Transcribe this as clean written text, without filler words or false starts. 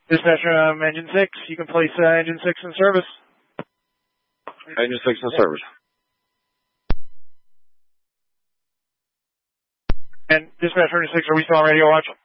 Dispatcher, Engine 6. You can place Engine 6 in service. Engine 6 in service. And Dispatcher, Engine 6, are we still on radio watch?